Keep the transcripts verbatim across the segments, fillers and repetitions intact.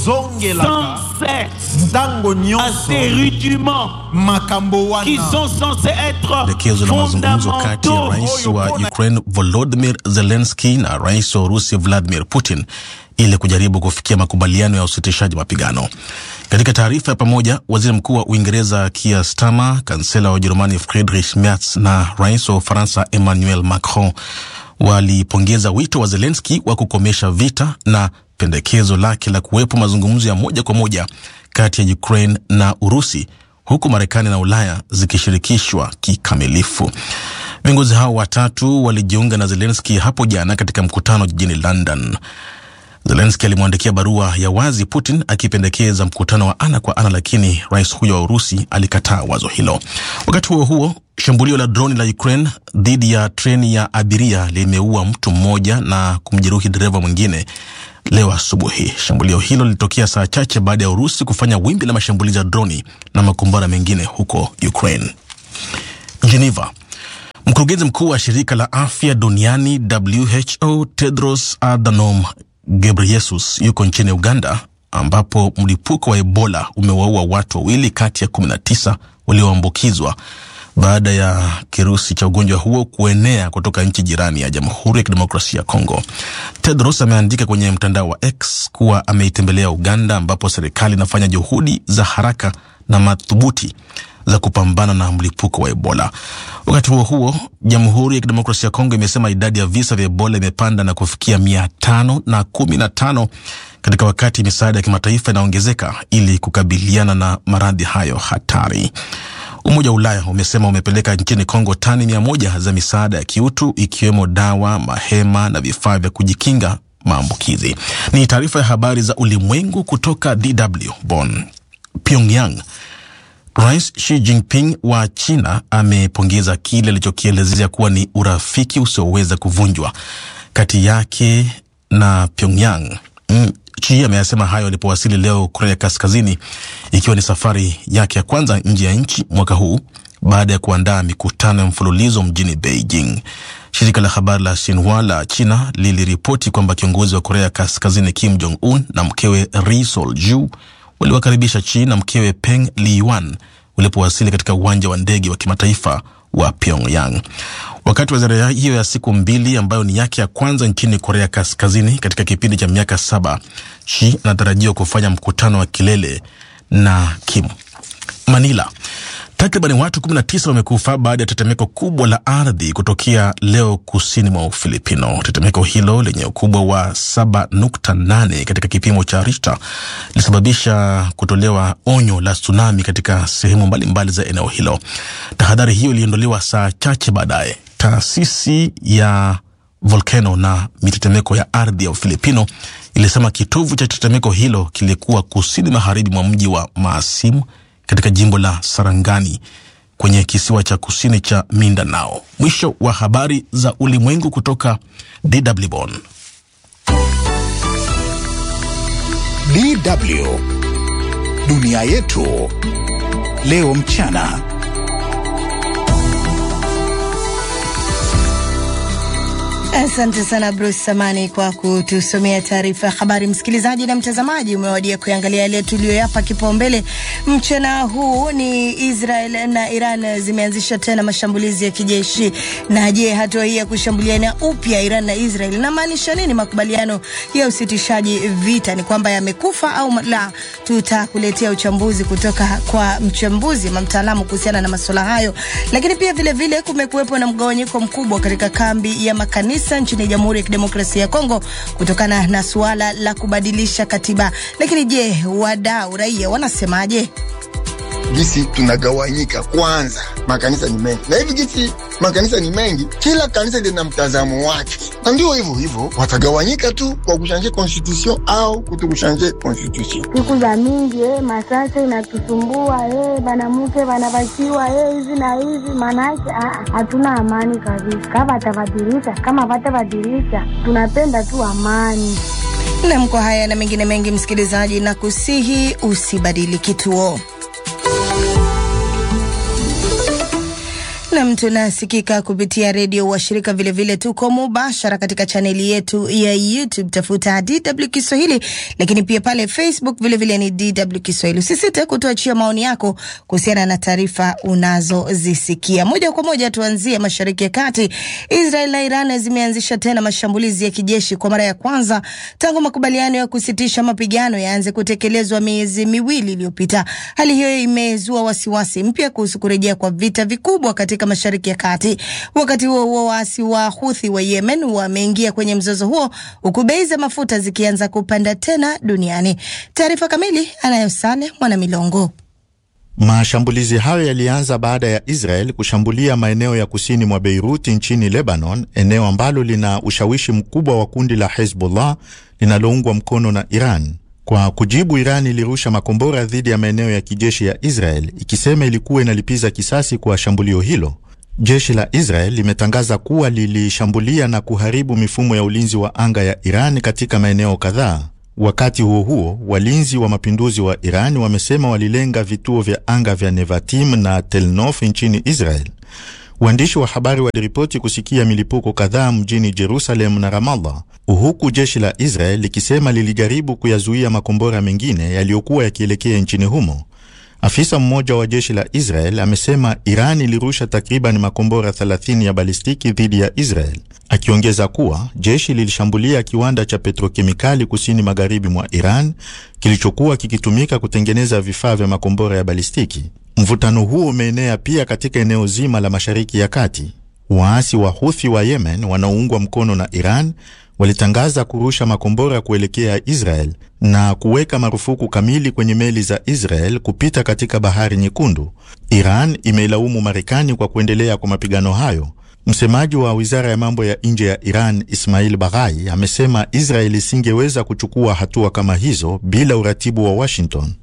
sans cesse à ces rudiments qui sont censés être Pendekezo la mazungumzo kati ya rais wa Ukraine Volodymyr Zelensky na rais wa Urusi Vladimir Putin ili kujaribu kufikia makubaliano ya usitishaji mapigano. Katika taarifa ya pamoja, waziri mkuu wa Uingereza Keir Starmer, kansela wa Ujerumani Friedrich Merz na rais wa Ufaransa Emmanuel Macron walipongeza wito wa Zelensky wa kukomesha vita na pendekezo lake la kuwepo mazungumzo ya moja kwa moja kati ya Ukraine na Urusi, huku Marekani na Ulaya zikishirikishwa kikamilifu. Viongozi hao watatu walijiunga na Zelensky hapo jana katika mkutano jijini London. Zelensky alimwandikia barua ya wazi Putin akipendekeza mkutano wa ana kwa ana, lakini rais huyo wa Urusi alikataa wazo hilo. Wakati huo huo, shambulio la droni la Ukraine dhidi ya treni ya abiria limeua mtu mmoja na kumjeruhi dereva mwingine leo asubuhi. Shambulio hilo lilitokea saa chache baada ya Urusi kufanya wimbi la mashambulizi ya droni na makombora mengine huko Ukraine. Geneva. Mkurugenzi mkuu wa shirika la afya duniani W H O Tedros Adhanom Ghebreyesus yuko nchini Uganda, ambapo mlipuko wa Ebola umewaua watu wawili kati ya kumi na tisa walioambukizwa baada ya kirusi cha ugonjwa huo kuenea kutoka nchi jirani ya Jamhuri ya Kidemokrasia ya Kongo. Tedros ameandika kwenye mtandao wa X kuwa ameitembelea Uganda, ambapo serikali inafanya juhudi za haraka na madhubuti za kupambana na mlipuko wa Ebola. Wakati huo huo, Jamhuri ya Kidemokrasia ya Kongo imesema idadi ya visa vya Ebola imepanda na kufikia mia tano na kumi na tano katika wakati misaada ya kimataifa inaongezeka ili kukabiliana na maradhi hayo hatari. Umoja wa Ulaya umesema umepeleka nchini Kongo tani mia moja za misaada ya kiutu, ikiwemo dawa, mahema na vifaa vya kujikinga maambukizi. Ni taarifa ya habari za ulimwengu kutoka D W Bonn. Pyongyang. Rais Xi Jinping wa China amepongeza kile alichokielezea kuwa ni urafiki usioweza kuvunjwa kati yake na Pyongyang. Mm. Xi ameyasema hayo alipowasili leo Korea Kaskazini, ikiwa ni safari yake ya kwanza nje ya nchi mwaka huu baada ya kuandaa mikutano ya mfululizo mjini Beijing. Shirika la habari la Xinhua la China liliripoti kwamba kiongozi wa Korea Kaskazini Kim Jong-un na mkewe Ri Sol-ju waliwakaribisha Xi na mkewe Peng Liyuan walipowasili katika uwanja wa ndege wa kimataifa wa Pyongyang. Wakati wa ziara hiyo ya siku mbili ambayo ni yake ya kwanza nchini Korea Kaskazini katika kipindi cha miaka saba, Xi anatarajiwa kufanya mkutano wa kilele na Kim. Manila. Takriban watu kumi na tisa wamekufa baada ya tetemeko kubwa la ardhi kutokea leo kusini mwa Ufilipino. Tetemeko hilo lenye ukubwa wa saba nukta nane katika kipimo cha Richter lisababisha kutolewa onyo la tsunami katika sehemu mbalimbali za eneo hilo. Tahadhari hiyo iliondolewa saa chache baadaye. Taasisi ya volcano na mitetemeko ya ardhi ya Ufilipino ilisema kitovu cha tetemeko hilo kilikuwa kusini magharibi mwa mji wa Maasim katika jimbo la Sarangani kwenye kisiwa cha kusini cha Mindanao. Mwisho wa habari za ulimwengu kutoka D W Bonn. D W Dunia Yetu leo mchana. Asante sana Bruce Samani kwa kutusomea taarifa ya habari. Msikilizaji na mtazamaji, umewadia kuangalia yale tuliyoyapa kipaumbele mchana huu. Ni Israel na Iran zimeanzisha tena mashambulizi ya kijeshi. Na je, hatua hii ya kushambuliana upya Iran na Israel inamaanisha nini? Makubaliano ya usitishaji vita ni kwamba yamekufa au la? Tutakuletea uchambuzi kutoka kwa mchambuzi na mtaalamu kuhusiana na masuala hayo. Lakini pia vile vile kumekuwepo na mgawanyiko mkubwa katika kambi ya makanisa nchini Jamhuri ya Kidemokrasia ya Kongo kutokana na suala la kubadilisha katiba. Lakini je, wadau raia wanasemaje? Gisi tunagawanyika. Kwanza, makanisa ni mengi. Na hivi gisi makanisa ni mengi, kila kanisa lina mtazamo wake. Na ndio hivyo hivyo watagawanyika tu kwa kushanje constitution au kutokushanje constitution. Siku za mingi eh masasa inatusumbua eh banamuke banabakiwa eh hizi na hizi, manake hatuna amani kabisa. Kama tabadilisha, kama batabadilisha, tunapenda tu amani. Na mko haya na mengine mengi msikilizaji, na kusihi usibadili kituo. Na tunasikika kupitia redio wa shirika, vile vile tuko mubashara katika chaneli yetu ya YouTube, tafuta D W Kiswahili, lakini pia pale Facebook vile vile ni D W Kiswahili. Usisite kutuachia maoni yako kuhusiana na taarifa unazozisikia. Moja kwa moja tuanzie Mashariki ya Kati. Israel na Iran zimeanzisha tena mashambulizi ya kijeshi kwa mara ya kwanza tangu makubaliano ya kusitisha mapigano yaanze kutekelezwa miezi miwili iliyopita. Hali hiyo imezua wasiwasi mpya kuhusu kurejea kwa vita vikubwa katika Mashariki ya Kati. Wakati huo huo, waasi wa Houthi wa Yemen wameingia kwenye mzozo huo huku bei za mafuta zikianza kupanda tena duniani. Taarifa kamili anayo Sale Mwana Milongo. Mashambulizi hayo yalianza baada ya Israel kushambulia maeneo ya kusini mwa Beirut nchini Lebanon, eneo ambalo lina ushawishi mkubwa wa kundi la Hezbollah linaloungwa mkono na Iran. Kwa kujibu, Iran ilirusha makombora dhidi ya maeneo ya kijeshi ya Israel, ikisema ilikuwa inalipiza kisasi kwa shambulio hilo. Jeshi la Israel limetangaza kuwa lilishambulia na kuharibu mifumo ya ulinzi wa anga ya Iran katika maeneo kadhaa. Wakati huo huo, walinzi wa mapinduzi wa Iran wamesema walilenga vituo vya anga vya Nevatim na Tel Nof nchini Israel. Waandishi wa habari waliripoti kusikia milipuko kadhaa mjini Jerusalem na Ramallah, huku jeshi la Israel likisema lilijaribu kuyazuia makombora mengine yaliyokuwa yakielekea nchini humo. Afisa mmoja wa jeshi la Israel amesema Iran ilirusha takriban makombora thelathini ya balistiki dhidi ya Israel, akiongeza kuwa jeshi lilishambulia kiwanda cha petrokemikali kusini magharibi mwa Iran kilichokuwa kikitumika kutengeneza vifaa vya makombora ya balistiki. Mvutano huo umeenea pia katika eneo zima la Mashariki ya Kati. Waasi wa Houthi wa Yemen wanaoungwa mkono na Iran walitangaza kurusha makombora kuelekea Israel na kuweka marufuku kamili kwenye meli za Israel kupita katika Bahari Nyekundu. Iran imeilaumu Marekani kwa kuendelea kwa mapigano hayo. Msemaji wa Wizara ya Mambo ya Nje ya Iran, Ismail Baghai, amesema Israel isingeweza kuchukua hatua kama hizo bila uratibu wa Washington.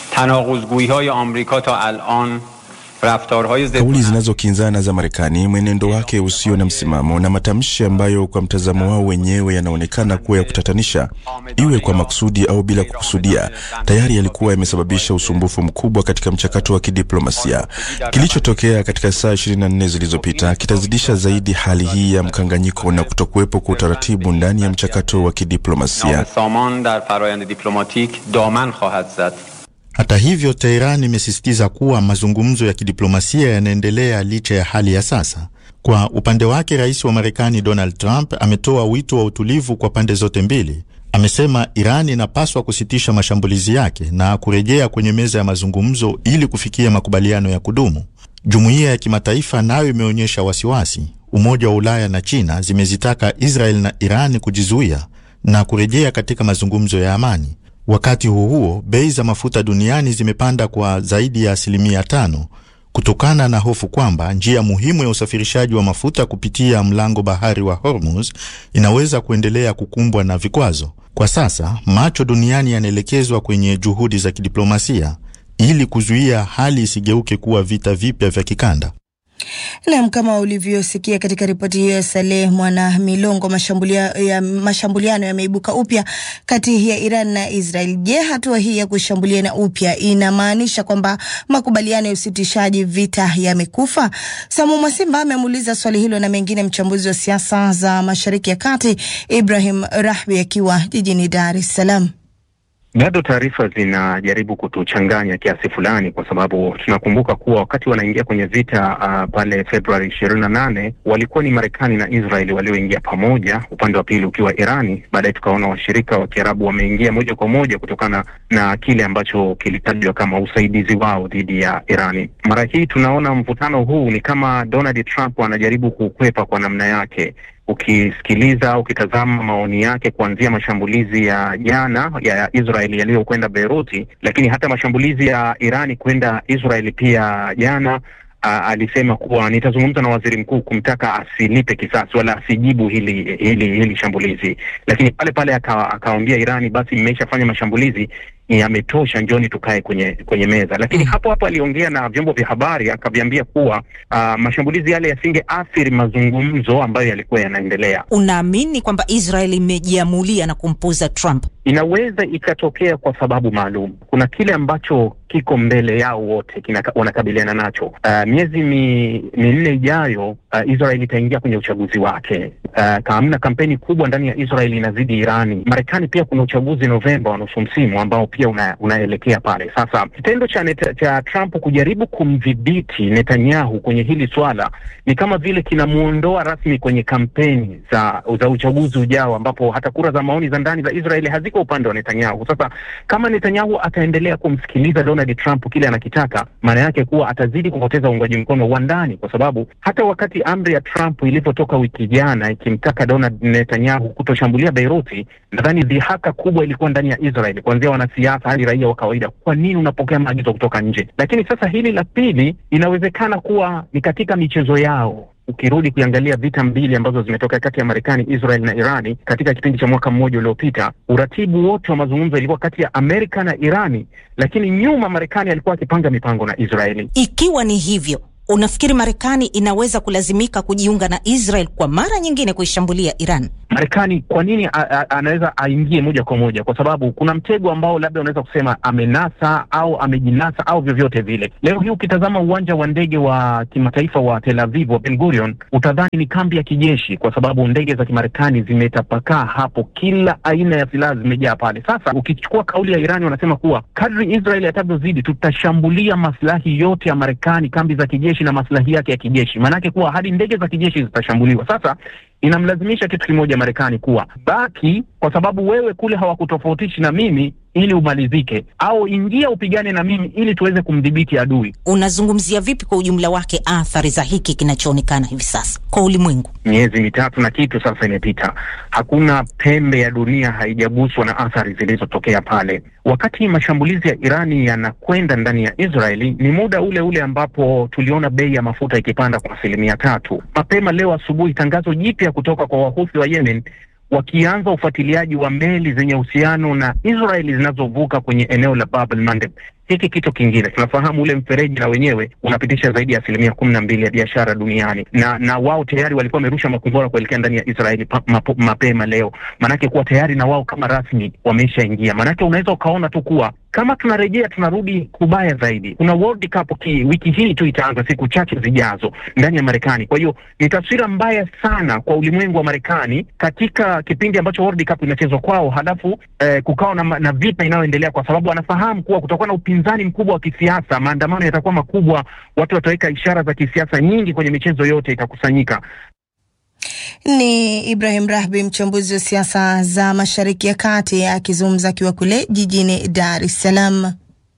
Kauli zinazokinzana za Marekani, mwenendo wake usio na msimamo na matamshi ambayo kwa mtazamo wao wenyewe yanaonekana kuwa ya kutatanisha, iwe kwa makusudi au bila kukusudia, tayari yalikuwa yamesababisha usumbufu mkubwa katika mchakato wa kidiplomasia. Kilichotokea katika saa ishirini na nne zilizopita kitazidisha zaidi hali hii ya mkanganyiko na kutokuwepo kwa utaratibu ndani ya mchakato wa kidiplomasia. Hata hivyo, Tehran imesisitiza kuwa mazungumzo ya kidiplomasia yanaendelea licha ya hali ya sasa. Kwa upande wake, rais wa Marekani Donald Trump ametoa wito wa utulivu kwa pande zote mbili. Amesema Iran inapaswa kusitisha mashambulizi yake na kurejea kwenye meza ya mazungumzo ili kufikia makubaliano ya kudumu. Jumuiya ya kimataifa nayo imeonyesha wasiwasi. Umoja wa Ulaya na China zimezitaka Israel na Iran kujizuia na kurejea katika mazungumzo ya amani. Wakati huo huo, bei za mafuta duniani zimepanda kwa zaidi ya asilimia tano kutokana na hofu kwamba njia muhimu ya usafirishaji wa mafuta kupitia mlango bahari wa Hormuz inaweza kuendelea kukumbwa na vikwazo. Kwa sasa, macho duniani yanaelekezwa kwenye juhudi za kidiplomasia ili kuzuia hali isigeuke kuwa vita vipya vya kikanda. Na kama ulivyosikia katika ripoti hiyo ya Saleh Mwana Milongo, mashambuliano ya mashambuliano yameibuka upya kati ya Iran na Israel. Je, hatua hii ya kushambuliana upya inamaanisha kwamba makubaliano ya usitishaji vita yamekufa? Samu Mwasimba amemuuliza swali hilo na mengine mchambuzi wa siasa za Mashariki ya Kati Ibrahim Rahbi akiwa jijini Dar es Salaam. Bado taarifa zinajaribu kutuchanganya kiasi fulani, kwa sababu tunakumbuka kuwa wakati wanaingia kwenye vita uh, pale Februari ishirini na nane walikuwa ni Marekani na Israeli walioingia pamoja, upande wa pili ukiwa Irani. Baadaye tukaona washirika wa Kiarabu wameingia moja kwa moja kutokana na kile ambacho kilitajwa kama usaidizi wao dhidi ya Irani. Mara hii tunaona mvutano huu ni kama Donald Trump anajaribu kukwepa kwa namna yake. Ukisikiliza, ukitazama maoni yake kuanzia mashambulizi ya jana ya Israeli yaliyokwenda Beiruti, lakini hata mashambulizi ya Irani kwenda Israeli pia jana, uh, alisema kuwa nitazungumza na waziri mkuu kumtaka asilipe kisasi wala asijibu hili hili hili shambulizi. Lakini pale pale akawaambia Irani, basi mmeshafanya mashambulizi yametosha, njoni tukae kwenye kwenye meza. Lakini hapo hapo aliongea na vyombo vya habari akaviambia kuwa uh, mashambulizi yale yasingeathiri mazungumzo ambayo yalikuwa yanaendelea. Unaamini kwamba Israel imejiamulia na kumpuza Trump? Inaweza ikatokea kwa sababu maalum. Kuna kile ambacho kiko mbele yao wote wanakabiliana nacho. Uh, miezi mi, minne ijayo uh, Israel itaingia kwenye uchaguzi wake. Uh, kaamna kampeni kubwa ndani ya Israel inazidi Irani. Marekani pia kuna uchaguzi Novemba wa nusu msimu ambao pia una, unaelekea pale. Sasa kitendo cha, neta, cha Trump kujaribu kumdhibiti Netanyahu kwenye hili swala ni kama vile kinamuondoa rasmi kwenye kampeni za, za uchaguzi ujao, ambapo hata kura za maoni za ndani za Israel haziko upande wa Netanyahu. Sasa kama Netanyahu ataendelea kumsikiliza Donald Trump kile anakitaka, maana yake kuwa atazidi kupoteza uungwaji mkono wa ndani, kwa sababu hata wakati amri ya Trump ilipotoka wiki jana ikimtaka Donald Netanyahu kutoshambulia Beiruti, nadhani dhihaka kubwa ilikuwa ndani ya Israel, kuanzia wanasiasa hadi raia wa kawaida. Kwa nini unapokea maagizo kutoka nje? Lakini sasa hili la pili inawezekana kuwa ni katika michezo yao. Ukirudi kuangalia vita mbili ambazo zimetoka kati ya Marekani, Israel na Irani katika kipindi cha mwaka mmoja uliopita, uratibu wote wa mazungumzo ilikuwa kati ya Amerika na Irani, lakini nyuma Marekani alikuwa akipanga mipango na Israeli. Ikiwa ni hivyo, unafikiri Marekani inaweza kulazimika kujiunga na Israel kwa mara nyingine kuishambulia Iran? Marekani kwa nini a, a, anaweza aingie moja kwa moja? Kwa sababu kuna mtego ambao labda unaweza kusema amenasa au amejinasa au vyovyote vile. Leo hii ukitazama uwanja wa ndege wa kimataifa wa Tel Aviv wa Ben Gurion, utadhani ni kambi ya kijeshi, kwa sababu ndege za Kimarekani zimetapakaa hapo, kila aina ya silaha zimejaa pale. Sasa ukichukua kauli ya Irani, wanasema kuwa kadri Israel atavyozidi tutashambulia maslahi yote ya Marekani, kambi za kijeshi na maslahi yake ya kijeshi. Maana yake kuwa hadi ndege za kijeshi zitashambuliwa. Sasa inamlazimisha kitu kimoja Marekani, kuwa baki, kwa sababu wewe kule hawakutofautishi na mimi ili umalizike, au ingia upigane na mimi ili tuweze kumdhibiti adui. Unazungumzia vipi kwa ujumla wake athari za hiki kinachoonekana hivi sasa kwa ulimwengu? Miezi mitatu na kitu sasa imepita, hakuna pembe ya dunia haijaguswa na athari zilizotokea pale. Wakati mashambulizi ya Irani yanakwenda ndani ya Israeli, ni muda ule ule ambapo tuliona bei ya mafuta ikipanda kwa asilimia tatu. Mapema leo asubuhi, tangazo jipya kutoka kwa Wahuthi wa Yemen wakianza ufuatiliaji wa meli zenye uhusiano na Israeli zinazovuka kwenye eneo la Bab el-Mandeb. Hiki kitu kingine, tunafahamu ule mfereji na wenyewe unapitisha zaidi ya asilimia kumi na mbili ya biashara duniani, na na wao tayari walikuwa wamerusha makombora kuelekea ndani ya Israeli mapema leo. Manake kuwa tayari na wao kama rasmi wameshaingia. Manake unaweza ukaona tu kuwa kama tunarejea tunarudi kubaya zaidi. Kuna World Cup ki, wiki hii tu itaanza siku chache zijazo ndani ya Marekani. Kwa hiyo ni taswira mbaya sana kwa ulimwengu wa Marekani katika kipindi ambacho World Cup inachezwa kwao, halafu eh, kukao na, na vita inayoendelea, kwa sababu wanafahamu kuwa kutakuwa na upinzani mkubwa wa kisiasa, maandamano yatakuwa makubwa, watu wataweka ishara za kisiasa nyingi kwenye michezo yote itakusanyika. Ni Ibrahim Rahbi, mchambuzi wa siasa za Mashariki ya Kati, akizungumza akiwa kule jijini Dar es Salaam.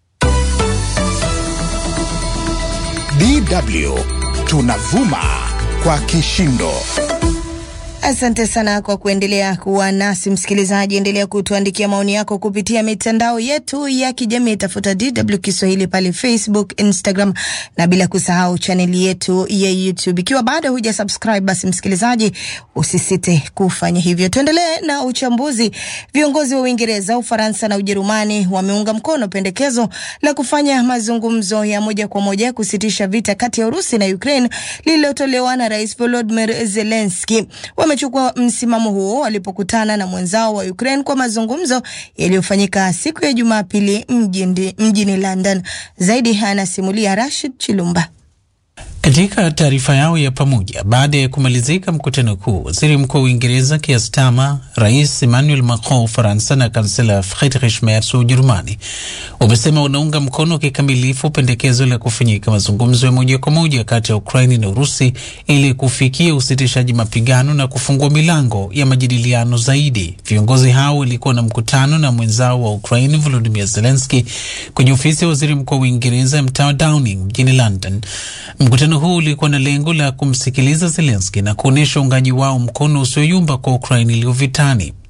D W tunavuma kwa kishindo. Asante sana kwa kuendelea kuwa nasi msikilizaji. Endelea kutuandikia maoni yako kupitia mitandao yetu ya kijamii. Tafuta D W Kiswahili pale Facebook, Instagram, na bila kusahau chaneli yetu ya YouTube. Ikiwa bado huja subscribe, basi msikilizaji usisite kufanya hivyo. Tuendelee na uchambuzi. Viongozi wa Uingereza, Ufaransa na Ujerumani wameunga mkono pendekezo la kufanya mazungumzo ya moja kwa moja kusitisha vita kati ya Urusi na Ukraine lililotolewa na Rais Volodymyr Zelensky. Wamechukua msimamo huo walipokutana na mwenzao wa Ukraine kwa mazungumzo yaliyofanyika siku ya Jumapili mjini, mjini London. Zaidi anasimulia Rashid Chilumba. Katika taarifa yao ya pamoja baada ya kumalizika mkutano kuu, waziri mkuu wa Uingereza Keir Starmer, Rais Emmanuel Macron wa Ufaransa na kansela Friedrich Merz wa Ujerumani wamesema wanaunga mkono kikamilifu pendekezo la kufanyika mazungumzo ya moja kwa moja kati ya Ukraine na Urusi ili kufikia usitishaji mapigano na kufungua milango ya majadiliano zaidi. Viongozi hao walikuwa na mkutano na mwenzao wa Ukraine Volodymyr Zelensky kwenye ofisi ya waziri mkuu wa Uingereza mtaa Downing mjini London. Mkutano huu ulikuwa na lengo la kumsikiliza Zelensky na kuonesha uungaji wao mkono usioyumba kwa Ukraine iliyo vitani.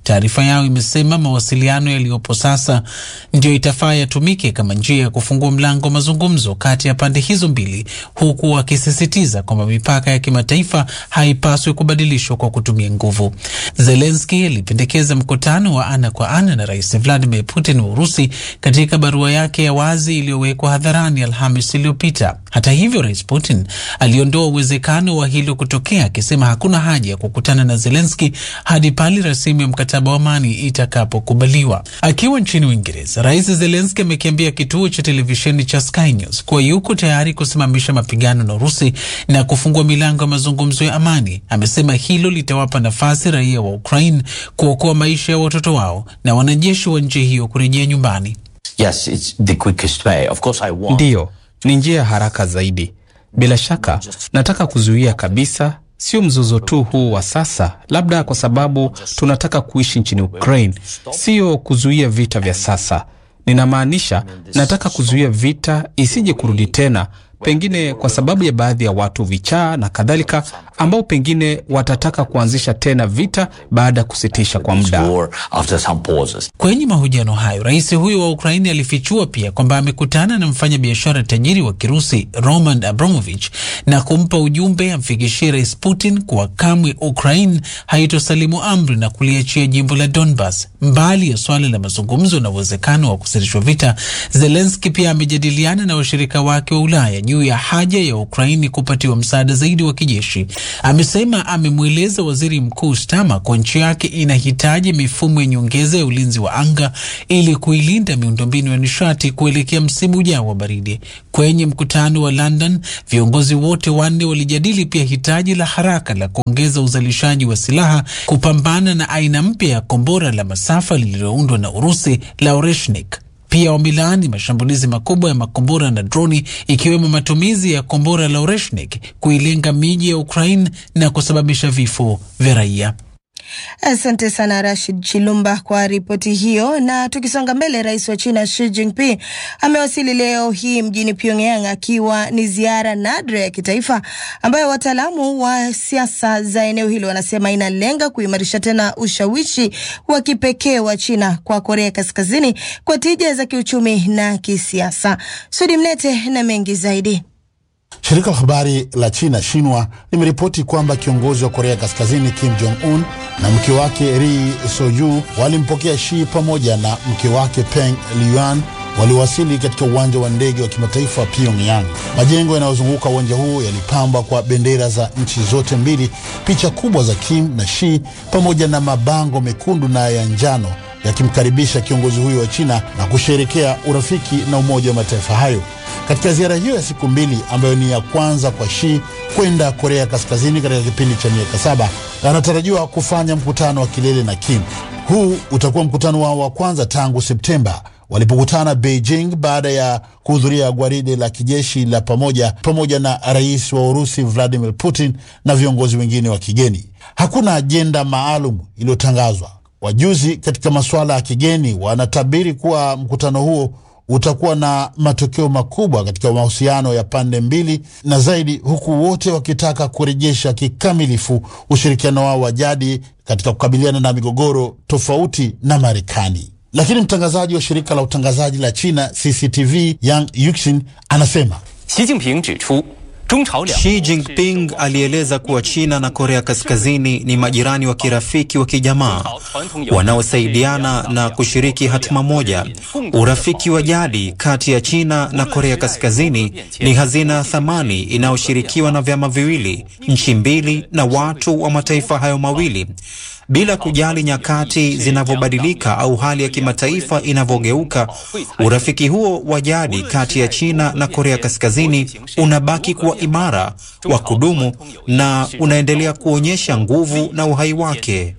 Taarifa yao imesema mawasiliano yaliyopo sasa ndio itafaa yatumike kama njia ya kufungua mlango wa mazungumzo kati ya pande hizo mbili, huku wakisisitiza kwamba mipaka ya kimataifa haipaswi kubadilishwa kwa kutumia nguvu. Zelensky alipendekeza mkutano wa ana kwa ana na Rais Vladimir Putin wa Urusi katika barua yake ya wazi iliyowekwa hadharani Alhamisi iliyopita. Hata hivyo, Rais Putin aliondoa uwezekano wa hilo kutokea, akisema hakuna haja ya kukutana na Zelensky hadi pale rasimu ya mkataba wa amani itakapokubaliwa. Akiwa nchini Uingereza, Rais Zelensky amekiambia kituo cha televisheni cha Sky News kuwa yuko tayari kusimamisha mapigano na Urusi na kufungua milango ya mazungumzo ya amani. Amesema hilo litawapa nafasi raia wa Ukraine kuokoa maisha ya watoto wao na wanajeshi wa nchi hiyo kurejea nyumbani. Yes, it's the quickest way. Of course I want. Ndiyo, ni njia ya haraka zaidi. Bila shaka, nataka kuzuia kabisa, sio mzozo tu huu wa sasa, labda kwa sababu tunataka kuishi nchini Ukraine, sio kuzuia vita vya sasa. Ninamaanisha, nataka kuzuia vita isije kurudi tena, pengine kwa sababu ya baadhi ya watu vichaa na kadhalika, ambao pengine watataka kuanzisha tena vita baada ya kusitisha kwa muda. Kwenye mahojiano hayo, rais huyo wa Ukraini alifichua pia kwamba amekutana na mfanyabiashara tajiri wa Kirusi Roman Abramovich na kumpa ujumbe amfikishie Rais Putin kuwa kamwe Ukraine haitosalimu amri na kuliachia jimbo la Donbas. Mbali ya swala la mazungumzo na uwezekano wa kusitishwa vita, Zelensky pia amejadiliana na washirika wake wa Ulaya juu ya haja ya Ukraini kupatiwa msaada zaidi wa kijeshi. Amesema amemweleza Waziri Mkuu Starmer kwa nchi yake inahitaji mifumo ya nyongeza ya ulinzi wa anga ili kuilinda miundombinu ya nishati kuelekea msimu ujao wa baridi. Kwenye mkutano wa London, viongozi wote wanne walijadili pia hitaji la haraka la kuongeza uzalishaji wa silaha kupambana na aina mpya ya kombora la masafa lililoundwa na Urusi la Oreshnik. Pia wamelaani mashambulizi makubwa ya makombora na droni, ikiwemo matumizi ya kombora la Oreshnik kuilenga miji ya Ukraine na kusababisha vifo vya raia. Asante sana Rashid Chilumba kwa ripoti hiyo. Na tukisonga mbele, rais wa China Xi Jinping amewasili leo hii mjini Pyongyang akiwa ni ziara nadra ya kitaifa ambayo wataalamu wa siasa za eneo hilo wanasema inalenga kuimarisha tena ushawishi wa kipekee wa China kwa Korea Kaskazini kwa tija za kiuchumi na kisiasa. Sudi Mnete na mengi zaidi. Shirika la habari la China Xinhua limeripoti kwamba kiongozi wa Korea Kaskazini Kim Jong-un na mke wake Ri Soyu walimpokea Xi pamoja na mke wake Peng Liyuan waliwasili katika uwanja wa ndege wa kimataifa wa Pyongyang. Majengo yanayozunguka uwanja huo yalipambwa kwa bendera za nchi zote mbili, picha kubwa za Kim na Xi pamoja na mabango mekundu na ya njano yakimkaribisha kiongozi huyo wa China na kusherekea urafiki na umoja wa mataifa hayo. Katika ziara hiyo ya siku mbili ambayo ni ya kwanza kwa Xi kwenda Korea Kaskazini katika kipindi cha miaka saba, anatarajiwa kufanya mkutano wa kilele na Kim. Huu utakuwa mkutano wao wa kwanza tangu Septemba walipokutana Beijing baada ya kuhudhuria gwaride la kijeshi la pamoja pamoja na rais wa Urusi Vladimir Putin na viongozi wengine wa kigeni. Hakuna ajenda maalum iliyotangazwa. Wajuzi katika masuala ya kigeni wanatabiri kuwa mkutano huo utakuwa na matokeo makubwa katika mahusiano ya pande mbili na zaidi, huku wote wakitaka kurejesha kikamilifu ushirikiano wao wa jadi katika kukabiliana na migogoro tofauti na Marekani. Lakini mtangazaji wa shirika la utangazaji la China C C T V Yang Yuxin anasema Xi Jinping jichu Xi Jinping alieleza kuwa China na Korea Kaskazini ni majirani wa kirafiki wa kijamaa wanaosaidiana na kushiriki hatima moja. Urafiki wa jadi kati ya China na Korea Kaskazini ni hazina ya thamani inayoshirikiwa na vyama viwili, nchi mbili na watu wa mataifa hayo mawili. Bila kujali nyakati zinavyobadilika au hali ya kimataifa inavyogeuka, urafiki huo wa jadi kati ya China na Korea Kaskazini unabaki kuwa imara, wa kudumu na unaendelea kuonyesha nguvu na uhai wake.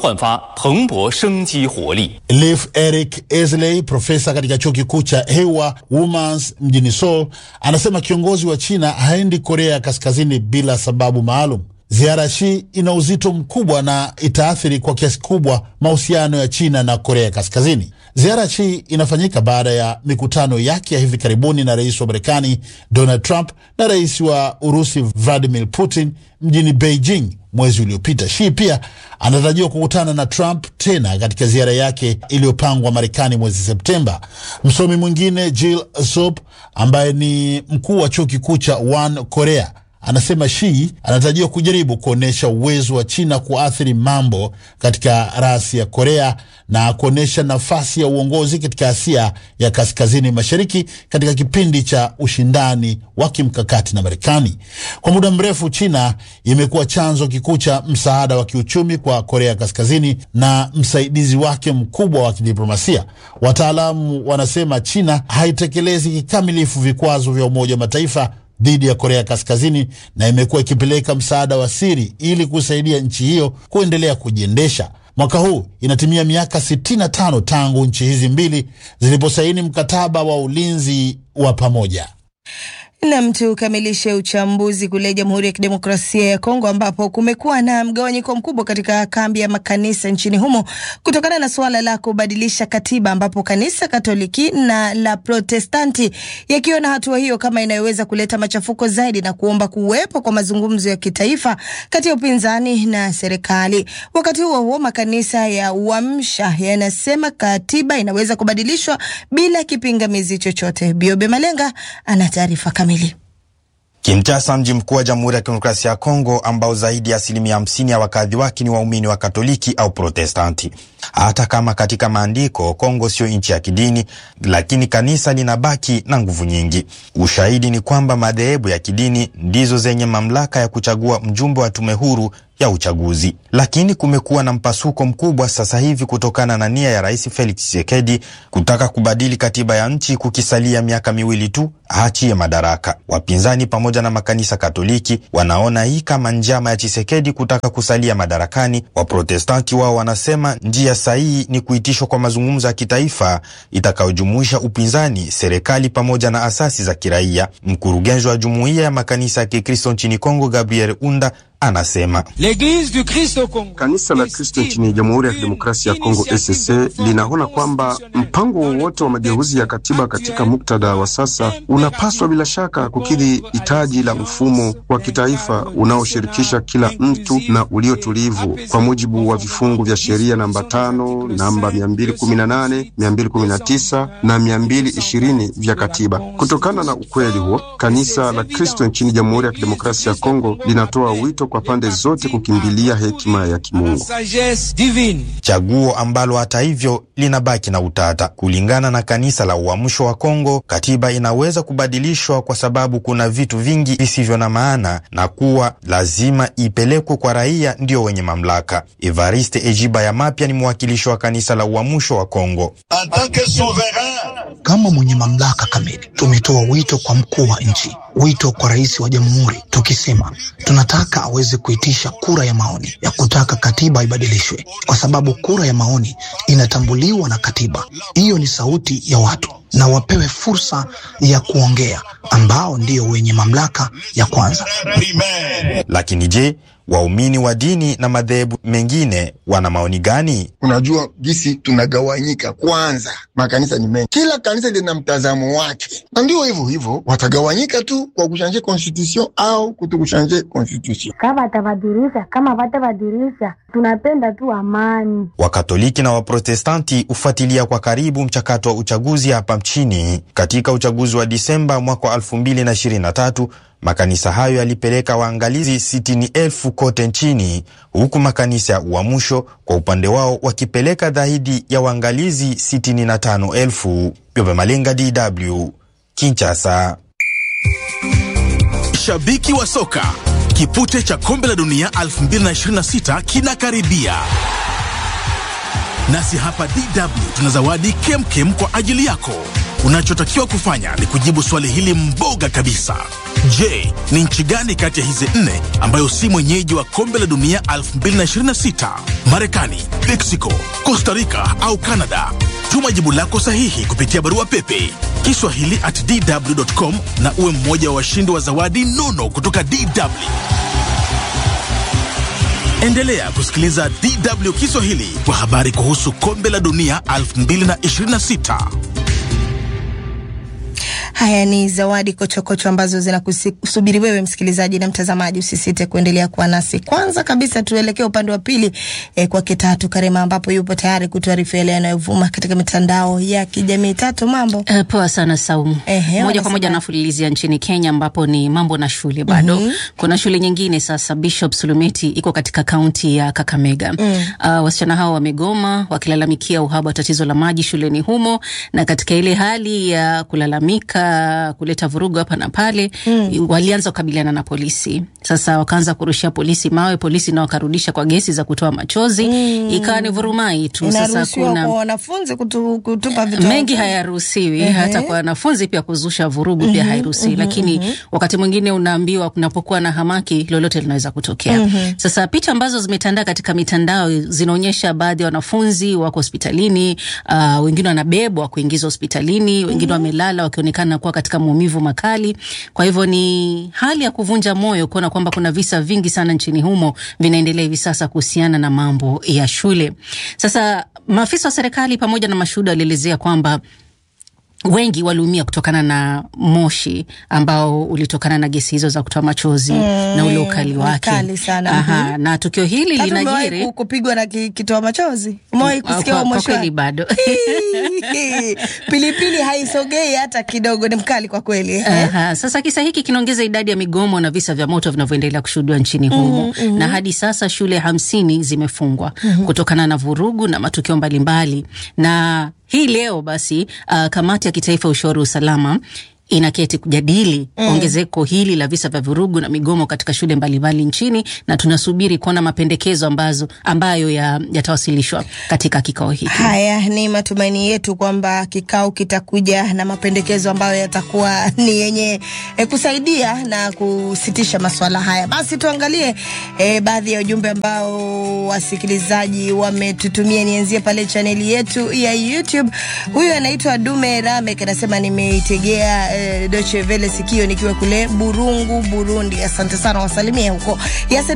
Leif Erik Esley, profesa katika chuo kikuu cha Hewa Womans mjini Seoul, anasema kiongozi wa China haendi Korea Kaskazini bila sababu maalum. Ziara Xi ina uzito mkubwa na itaathiri kwa kiasi kubwa mahusiano ya China na Korea Kaskazini. Ziara Xi inafanyika baada ya mikutano yake ya hivi karibuni na rais wa Marekani Donald Trump na rais wa Urusi Vladimir Putin mjini Beijing mwezi uliopita. Xi pia anatarajiwa kukutana na Trump tena katika ziara yake iliyopangwa Marekani mwezi Septemba. Msomi mwingine Jill Sop ambaye ni mkuu wa chuo kikuu cha One Korea anasema Xi anatarajiwa kujaribu kuonesha uwezo wa China kuathiri mambo katika rasi ya Korea na kuonesha nafasi ya uongozi katika Asia ya Kaskazini Mashariki katika kipindi cha ushindani wa kimkakati na Marekani. Kwa muda mrefu China imekuwa chanzo kikuu cha msaada wa kiuchumi kwa Korea Kaskazini na msaidizi wake mkubwa wa kidiplomasia. Wataalamu wanasema China haitekelezi kikamilifu vikwazo vya Umoja wa Mataifa dhidi ya Korea Kaskazini na imekuwa ikipeleka msaada wa siri ili kusaidia nchi hiyo kuendelea kujiendesha. Mwaka huu inatimia miaka sitini na tano tangu nchi hizi mbili ziliposaini mkataba wa ulinzi wa pamoja. Na mtu kamilishe uchambuzi kule Jamhuri ya Kidemokrasia ya Kongo ambapo kumekuwa na mgawanyiko mkubwa katika kambi ya makanisa nchini humo kutokana na suala la kubadilisha katiba, ambapo kanisa Katoliki na la Protestanti yakiona hatua hiyo kama inayoweza kuleta machafuko zaidi na kuomba kuwepo kwa mazungumzo ya kitaifa kati ya upinzani na serikali. Wakati huo huo, makanisa ya Uamsha yanasema katiba inaweza kubadilishwa bila kipingamizi chochote. Biobe Malenga ana taarifa kamili. Kinshasa, mji mkuu wa Jamhuri ya Kidemokrasia ya Kongo, ambao zaidi ya asilimia hamsini ya wakazi wake ni waumini wa Katoliki au Protestanti. Hata kama katika maandiko Kongo sio nchi ya kidini, lakini kanisa linabaki na nguvu nyingi. Ushahidi ni kwamba madhehebu ya kidini ndizo zenye mamlaka ya kuchagua mjumbe wa tume huru ya uchaguzi. Lakini kumekuwa na mpasuko mkubwa sasa hivi kutokana na nia ya Rais Felix Tshisekedi kutaka kubadili katiba ya nchi kukisalia miaka miwili tu aachie madaraka. Wapinzani pamoja na makanisa Katoliki wanaona hii kama njama ya Tshisekedi kutaka kusalia madarakani. Waprotestanti wao wanasema njia sahihi ni kuitishwa kwa mazungumzo ya kitaifa itakayojumuisha upinzani, serikali pamoja na asasi za kiraia. Mkurugenzi wa Jumuiya ya Makanisa ya Kikristo nchini Kongo, Gabriel Unda, anasema kanisa la Kristo nchini Jamhuri ya Kidemokrasia ya Kongo S S C linaona kwamba mpango wowote wa mageuzi ya katiba katika muktadha wa sasa unapaswa bila shaka kukidhi hitaji la mfumo wa kitaifa unaoshirikisha kila mtu na uliotulivu kwa mujibu wa vifungu vya sheria namba tano, namba mia mbili kumi na nane, mia mbili kumi na tisa na mia mbili ishirini vya katiba. Kutokana na ukweli huo, kanisa la Kristo nchini Jamhuri ya Kidemokrasia ya Kongo linatoa wito kwa pande zote kukimbilia hekima ya kimungu. Chaguo ambalo hata hivyo linabaki na utata. Kulingana na kanisa la Uamsho wa Kongo, katiba inaweza kubadilishwa kwa sababu kuna vitu vingi visivyo na maana na kuwa lazima ipelekwe kwa raia ndio wenye mamlaka. Evariste Ejiba ya Mapya ni mwakilishi wa kanisa la Uamsho wa Kongo. Kama mwenye mamlaka kamili, tumetoa wito kwa mkuu wa nchi, wito kwa rais wa jamhuri, tukisema tunataka aweze kuitisha kura ya maoni ya kutaka katiba ibadilishwe, kwa sababu kura ya maoni inatambuliwa na katiba. Hiyo ni sauti ya watu na wapewe fursa ya kuongea, ambao ndio wenye mamlaka ya kwanza. Lakini je, waumini wa dini na madhehebu mengine wana maoni gani? Unajua gisi tunagawanyika. Kwanza, makanisa ni mengi, kila kanisa lina mtazamo wake, na ndio hivyo hivyo watagawanyika tu kwa kushanje constitution au kutokushanje constitution. Kama tabadilisha, kama batabadilisha, tunapenda tu amani. Wakatoliki na Waprotestanti ufuatilia kwa karibu mchakato wa uchaguzi hapa mchini. Katika uchaguzi wa Disemba mwaka wa elfu mbili na ishirini na tatu, makanisa hayo yalipeleka waangalizi sitini elfu kote nchini, huku makanisa ya Uamsho kwa upande wao wakipeleka zaidi ya waangalizi sitini na tano elfu. Biobe Malenga, D W, Kinshasa. Shabiki wa soka, kipute cha kombe la dunia elfu mbili na ishirini na sita kinakaribia. Nasi hapa D W tuna zawadi kemkem kwa ajili yako. Unachotakiwa kufanya ni kujibu swali hili mboga kabisa. Je, ni nchi gani kati ya hizi nne ambayo si mwenyeji wa kombe la dunia elfu mbili na ishirini na sita? Marekani, Mexico, Costa Rica au Canada? Tuma jibu lako sahihi kupitia barua pepe Kiswahili at d w dot com na uwe mmoja wa washindi wa zawadi nono kutoka D W. Endelea kusikiliza D W Kiswahili kwa habari kuhusu kombe la dunia elfu mbili na ishirini na sita. Haya ni zawadi kochokocho ambazo zinakusubiri wewe msikilizaji na mtazamaji, usisite kuendelea kuwa nasi. Kwanza kabisa tuelekee upande wa pili eh, kwa Kitatu Karema ambapo yupo tayari kutuarifu yale yanayovuma katika mitandao ya kijamii. Tatu, mambo? Uh, poa sana Saumu. Ehe, moja kwa moja nafulilizia nchini Kenya ambapo ni mambo na shule bado. Mm-hmm. Kuna shule nyingine sasa, Bishop Sulumeti iko katika kaunti ya Kakamega. Mm. Uh, wasichana hao wamegoma wakilalamikia uhaba wa tatizo la maji shuleni humo, na katika ile hali ya kulalamika kuleta vurugu hapa na pale, mm. walianza kukabiliana na polisi. Sasa wakaanza kurushia polisi mawe, polisi na wakarudisha kwa gesi za kutoa machozi. Mm. Ikawa ni vurumai tu. Sasa kuna kwa wanafunzi kutu, kutupa vitu mengi hayaruhusiwi. Uh-huh. Hata kwa wanafunzi pia kuzusha vurugu pia uh-huh. hairuhusiwi. Uh-huh. Lakini uh-huh. wakati mwingine unaambiwa kunapokuwa na hamaki lolote linaweza kutokea. Uh-huh. Sasa picha ambazo zimetandaa katika mitandao zinaonyesha baadhi ya wanafunzi wako hospitalini, uh, wengine wanabebwa kuingizwa hospitalini, wengine uh-huh. wamelala wakionekana kuwa katika maumivu makali. Kwa hivyo ni hali ya kuvunja moyo kuona kwamba kuna visa vingi sana nchini humo vinaendelea hivi sasa kuhusiana na mambo ya shule. Sasa maafisa wa serikali pamoja na mashuhuda walielezea kwamba wengi waliumia kutokana na moshi ambao ulitokana na gesi hizo za kutoa machozi. Mm, na ule ukali wake. Ukali sana. Aha, mm-hmm. Na tukio hili linajiri. Umewahi kupigwa na kitoa machozi? Umewahi kusikia kwa, moshi? Kwa kweli bado. Pilipili haisogei hata kidogo, ni mkali kwa kweli. Aha, sasa kisa hiki kinaongeza idadi ya migomo na visa vya moto vinavyoendelea kushuhudiwa nchini humo. Mm-hmm. Na hadi sasa shule hamsini zimefungwa mm-hmm. kutokana na vurugu na matukio mbalimbali. Na hii leo basi uh, kamati ya kitaifa ya ushauri usalama inaketi kujadili mm. ongezeko hili la visa vya vurugu na migomo katika shule mbalimbali nchini, na tunasubiri kuona mapendekezo ambazo ambayo yatawasilishwa ya katika kikao hiki. Haya ni matumaini yetu kwamba kikao kitakuja na mapendekezo ambayo yatakuwa ni yenye e, kusaidia na kusitisha masuala haya. Basi tuangalie e, baadhi ya ujumbe ambao wasikilizaji wametutumia. Nianzie pale chaneli yetu ya YouTube. Huyu anaitwa Dume Rame, anasema nimeitegea e, Deutsche Welle sikio nikiwa kule Burungu, Burundi. Asante sana, wasalimie huko. Yes,